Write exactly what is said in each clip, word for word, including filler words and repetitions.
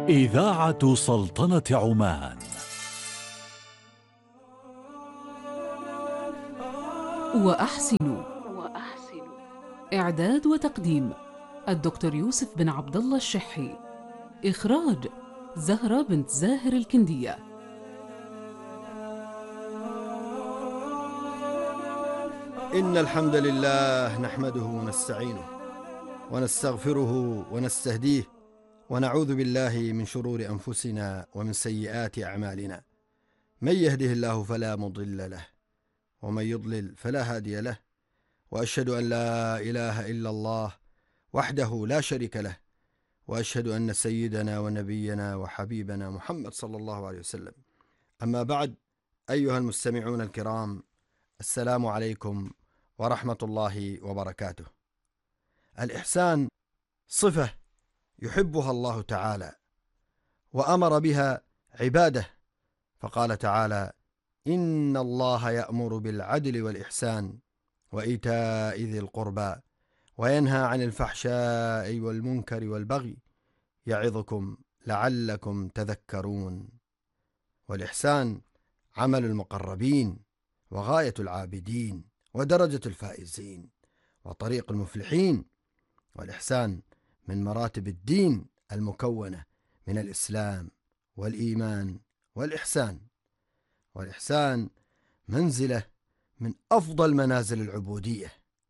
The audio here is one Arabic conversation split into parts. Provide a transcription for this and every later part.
إذاعة سلطنة عمان. وأحسن إعداد وتقديم الدكتور يوسف بن عبد الله الشحي. إخراج زهرة بنت زاهر الكندية. إن الحمد لله نحمده ونستعينه ونستغفره ونستهديه ونعوذ بالله من شرور أنفسنا ومن سيئات أعمالنا. من يهده الله فلا مضل له ومن يضلل فلا هادي له، وأشهد أن لا إله إلا الله وحده لا شريك له، وأشهد أن سيدنا ونبينا وحبيبنا محمد صلى الله عليه وسلم. أما بعد، أيها المستمعون الكرام، السلام عليكم ورحمة الله وبركاته. الإحسان صفة يحبها الله تعالى وأمر بها عباده، فقال تعالى: إن الله يأمر بالعدل والإحسان وإيتاء ذي القربى وينهى عن الفحشاء والمنكر والبغي يعظكم لعلكم تذكرون. والإحسان عمل المقربين وغاية العابدين ودرجة الفائزين وطريق المفلحين. والإحسان من مراتب الدين المكونة من الإسلام والإيمان والإحسان. والإحسان منزلة من أفضل منازل العبودية،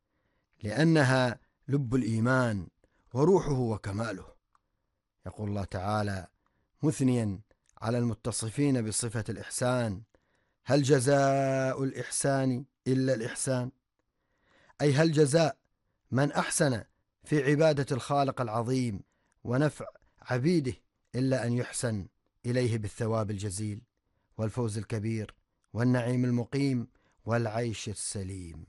لأنها لب الإيمان وروحه وكماله. يقول الله تعالى مثنيا على المتصفين بصفة الإحسان: هل جزاء الإحسان إلا الإحسان؟ أي هل جزاء من أحسن في عبادة الخالق العظيم ونفع عبيده إلا أن يحسن إليه بالثواب الجزيل والفوز الكبير والنعيم المقيم والعيش السليم.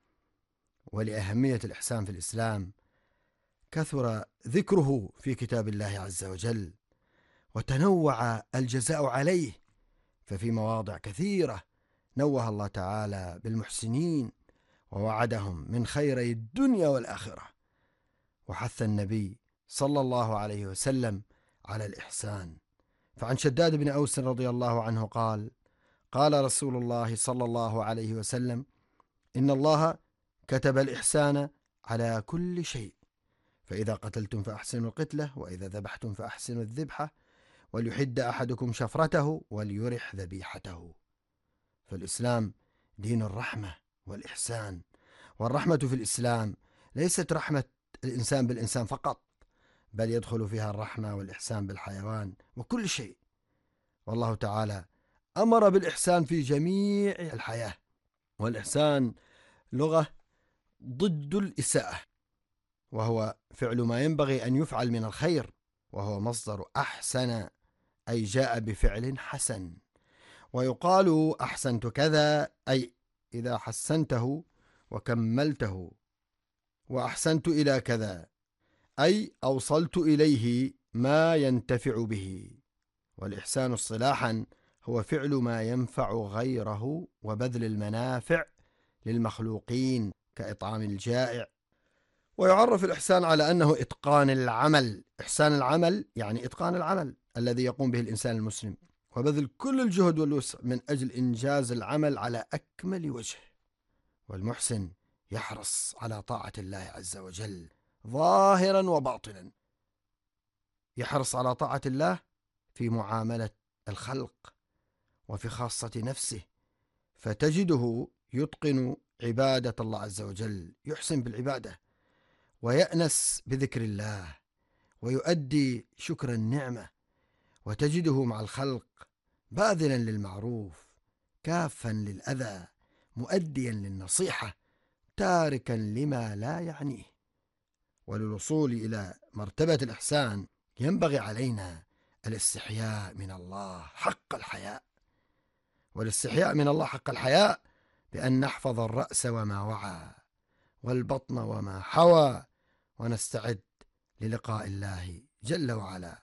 ولأهمية الإحسان في الإسلام كثر ذكره في كتاب الله عز وجل، وتنوع الجزاء عليه، ففي مواضع كثيرة نوه الله تعالى بالمحسنين ووعدهم من خيري الدنيا والآخرة، وحث النبي صلى الله عليه وسلم على الإحسان. فعن شداد بن أوس رضي الله عنه قال: قال رسول الله صلى الله عليه وسلم: إن الله كتب الإحسان على كل شيء، فإذا قتلتم فأحسنوا القتلة، وإذا ذبحتم فأحسنوا الذبحة، وليحد أحدكم شفرته وليرح ذبيحته. فالإسلام دين الرحمة والإحسان، والرحمة في الإسلام ليست رحمة الإنسان بالإنسان فقط، بل يدخل فيها الرحمة والإحسان بالحيوان وكل شيء. والله تعالى أمر بالإحسان في جميع الحياة. والإحسان لغة ضد الإساءة، وهو فعل ما ينبغي أن يفعل من الخير، وهو مصدر أحسن، أي جاء بفعل حسن. ويقال أحسنت كذا، أي إذا حسنته وكملته، وأحسنت إلى كذا، أي أوصلت إليه ما ينتفع به. والإحسان اصطلاحا هو فعل ما ينفع غيره وبذل المنافع للمخلوقين كإطعام الجائع. ويعرف الإحسان على أنه إتقان العمل. إحسان العمل يعني إتقان العمل الذي يقوم به الإنسان المسلم، وبذل كل الجهد والوسع من أجل إنجاز العمل على أكمل وجه. والمحسن يحرص على طاعة الله عز وجل ظاهرا وباطنا، يحرص على طاعة الله في معاملة الخلق وفي خاصة نفسه، فتجده يتقن عبادة الله عز وجل، يحسن بالعبادة ويأنس بذكر الله ويؤدي شكر النعمة، وتجده مع الخلق باذلا للمعروف كافا للأذى مؤديا للنصيحة تاركا لما لا يعنيه. وللوصول إلى مرتبة الإحسان ينبغي علينا الاستحياء من الله حق الحياء. والاستحياء من الله حق الحياء بأن نحفظ الرأس وما وعى والبطن وما حوى، ونستعد للقاء الله جل وعلا.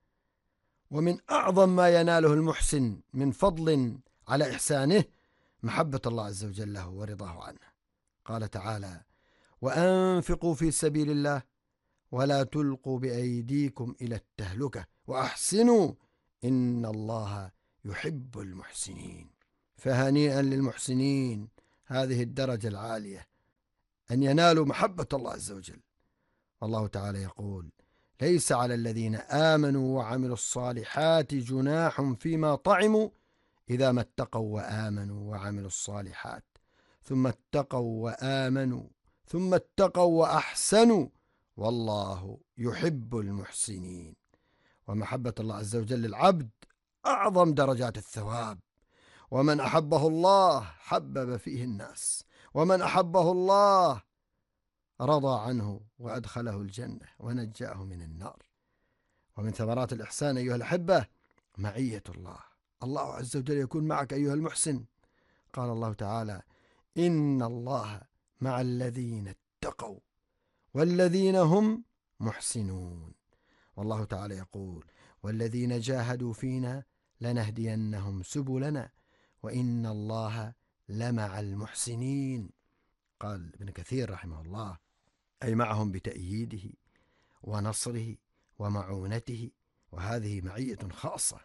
ومن أعظم ما يناله المحسن من فضل على إحسانه محبة الله عز وجل له ورضاه عنه. قال تعالى: وأنفقوا في سبيل الله ولا تلقوا بأيديكم إلى التهلكة وأحسنوا إن الله يحب المحسنين. فهنيئا للمحسنين هذه الدرجة العالية أن ينالوا محبة الله عز وجل. والله تعالى يقول: ليس على الذين آمنوا وعملوا الصالحات جناح فيما طعموا إذا ما اتقوا وآمنوا وعملوا الصالحات ثم اتقوا وآمنوا ثم اتقوا وأحسنوا والله يحب المحسنين. ومحبة الله عز وجل للعبد أعظم درجات الثواب. ومن أحبه الله حبب فيه الناس، ومن أحبه الله رضى عنه وأدخله الجنة ونجاه من النار. ومن ثمرات الإحسان أيها الأحبة معية الله. الله عز وجل يكون معك أيها المحسن. قال الله تعالى: إن الله مع الذين اتقوا والذين هم محسنون. والله تعالى يقول: والذين جاهدوا فينا لنهدينهم سبلنا وإن الله لمع المحسنين. قال ابن كثير رحمه الله: أي معهم بتأييده ونصره ومعونته، وهذه معية خاصة.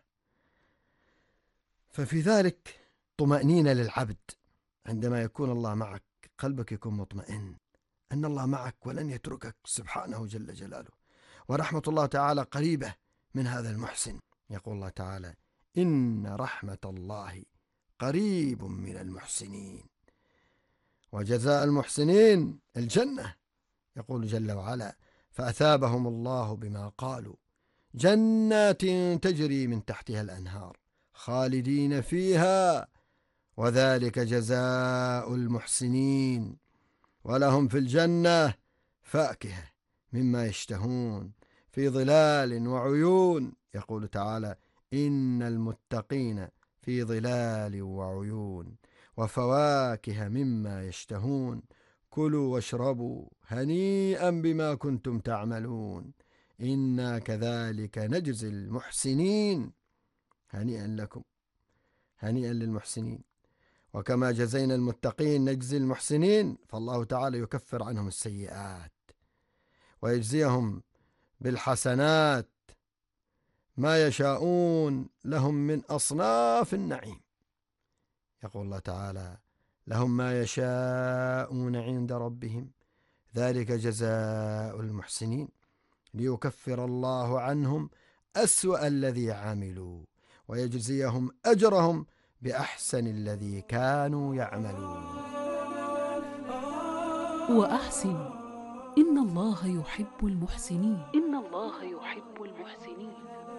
ففي ذلك طمأنينة للعبد عندما يكون الله معك، قلبك يكون مطمئن أن الله معك ولن يتركك سبحانه جل جلاله. ورحمة الله تعالى قريبة من هذا المحسن. يقول الله تعالى: إن رحمة الله قريب من المحسنين وجزاء المحسنين الجنة. يقول جل وعلا: فأثابهم الله بما قالوا جنات تجري من تحتها الأنهار خالدين فيها وذلك جزاء المحسنين ولهم في الجنة فاكهة مما يشتهون في ظلال وعيون. يقول تعالى: إن المتقين في ظلال وعيون وفواكه مما يشتهون كلوا واشربوا هنيئا بما كنتم تعملون إنا كذلك نجزي المحسنين. هنيئا لكم، هنيئا للمحسنين. وكما جزينا المتقين نجزي المحسنين، فالله تعالى يكفر عنهم السيئات ويجزيهم بالحسنات ما يشاءون لهم من أصناف النعيم. يقول الله تعالى: لهم ما يشاءون عند ربهم ذلك جزاء المحسنين ليكفر الله عنهم أسوأ الذي عملوا ويجزيهم أجرهم بأحسن الذي كانوا يعملون. وأحسن إن الله يحب المحسنين. إن الله يحب المحسنين.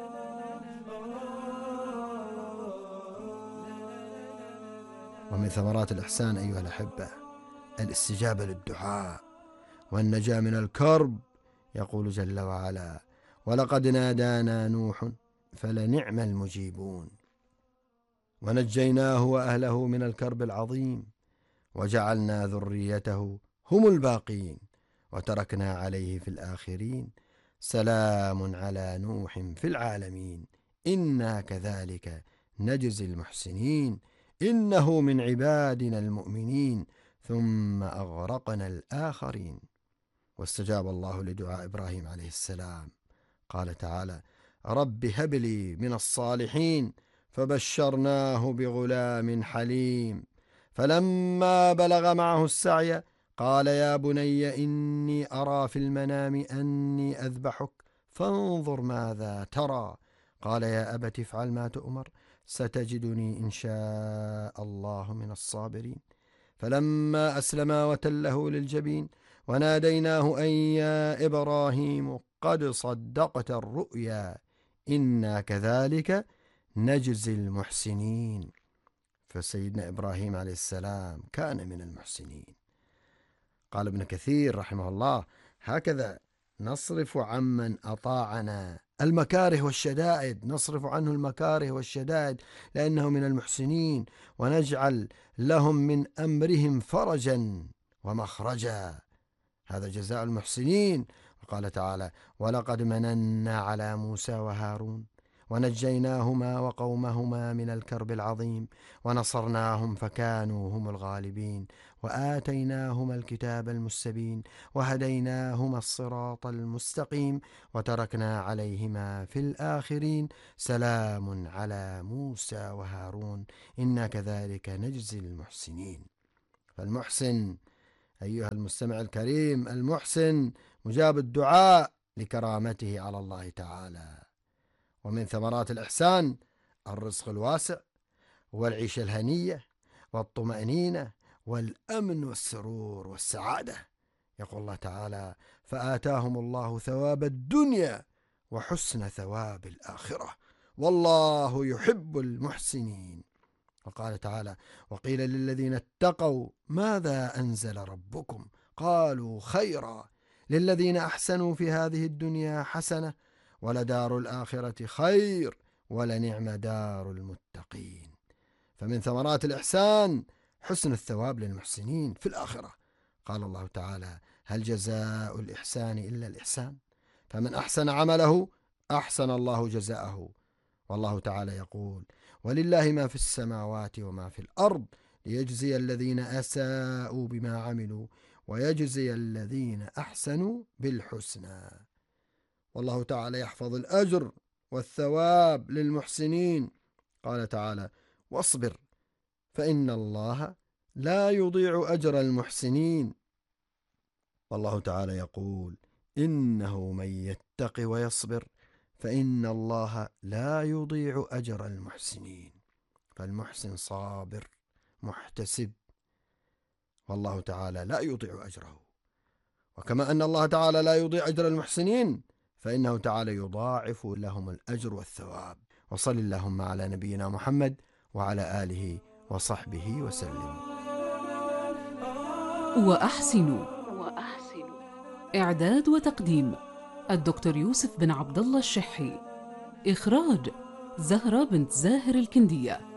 ومن ثمرات الإحسان أيها الأحبة الاستجابة للدعاء والنجاة من الكرب. يقول جل وعلا: ولقد نادانا نوح فلنعم المجيبون ونجيناه وأهله من الكرب العظيم وجعلنا ذريته هم الباقين وتركنا عليه في الآخرين سلام على نوح في العالمين إنا كذلك نجزي المحسنين إنه من عبادنا المؤمنين ثم أغرقنا الآخرين. واستجاب الله لدعاء إبراهيم عليه السلام. قال تعالى: رب هب لي من الصالحين فبشرناه بغلام حليم فلما بلغ معه السعي قال يا بني إني أرى في المنام أني أذبحك فانظر ماذا ترى قال يا أبت افعل ما تؤمر ستجدني إن شاء الله من الصابرين فلما أسلما وتله للجبين وناديناه أن يا إبراهيم قد صدقت الرؤيا إنا كذلك نجزي المحسنين. فسيدنا إبراهيم عليه السلام كان من المحسنين. قال ابن كثير رحمه الله: هكذا نصرف عمن أطاعنا المكاره والشدائد، نصرف عنه المكاره والشدائد لأنه من المحسنين، ونجعل لهم من أمرهم فرجا ومخرجا. هذا جزاء المحسنين. وقال تعالى: ولقد مننا على موسى وهارون ونجيناهما وقومهما من الكرب العظيم ونصرناهم فكانوا هم الغالبين وآتيناهما الكتاب المستبين وهديناهما الصراط المستقيم وتركنا عليهما في الآخرين سلام على موسى وهارون إنا كذلك نجزي المحسنين. فالمحسن أيها المستمع الكريم، المحسن مجاب الدعاء لكرامته على الله تعالى. ومن ثمرات الإحسان الرزق الواسع والعيشة الهنية والطمأنينة والأمن والسرور والسعادة. يقول الله تعالى: فآتاهم الله ثواب الدنيا وحسن ثواب الآخرة والله يحب المحسنين. وقال تعالى: وقيل للذين اتقوا ماذا أنزل ربكم قالوا خيرا للذين أحسنوا في هذه الدنيا حسنة ولدار الآخرة خير ولنعم دار المتقين. فمن ثمرات الإحسان حسن الثواب للمحسنين في الآخرة. قال الله تعالى: هل جزاء الإحسان إلا الإحسان؟ فمن أحسن عمله أحسن الله جزاءه. والله تعالى يقول: ولله ما في السماوات وما في الأرض ليجزي الذين أساءوا بما عملوا ويجزي الذين أحسنوا بالحسنى. والله تعالى يحفظ الأجر والثواب للمحسنين. قال تعالى: واصبر فإن الله لا يضيع أجر المحسنين. والله تعالى يقول: إنه من يتق ويصبر فإن الله لا يضيع أجر المحسنين. فالمحسن صابر محتسب، والله تعالى لا يضيع أجره. وكما أن الله تعالى لا يضيع أجر المحسنين فإنه تعالى يضاعف لهم الأجر والثواب. وصل اللهم على نبينا محمد وعلى آله وصحبه وسلم. وأحسنوا إعداد وتقديم الدكتور يوسف بن عبد الله الشحي. إخراج زهرة بنت زاهر الكندية.